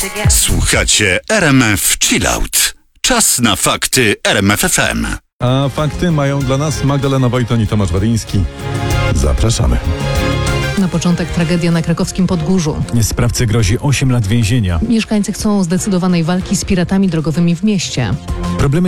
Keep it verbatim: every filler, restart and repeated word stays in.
Słuchacie R M F Chillout. Czas na fakty R M F F M. A fakty mają dla nas Magdalena Wojton i Tomasz Waryński. Zapraszamy. Na początek tragedia na krakowskim Podgórzu. Sprawcy grozi osiem lat więzienia. Mieszkańcy chcą zdecydowanej walki z piratami drogowymi w mieście. Problemy